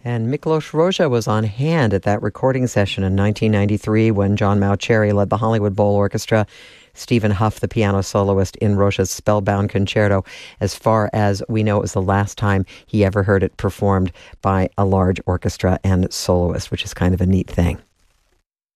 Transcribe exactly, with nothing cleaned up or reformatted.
And Miklos Rozsa was on hand at that recording session in nineteen ninety-three when John Mauceri led the Hollywood Bowl Orchestra, Stephen Huff, the piano soloist, in Rozsa's Spellbound Concerto. As far as we know, it was the last time he ever heard it performed by a large orchestra and soloist, which is kind of a neat thing.